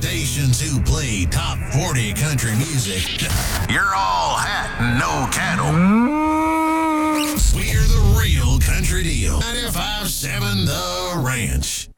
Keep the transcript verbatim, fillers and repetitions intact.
Stations who play top forty country music. You're all hat, no cattle. We're the real country deal. ninety-five point seven The Ranch.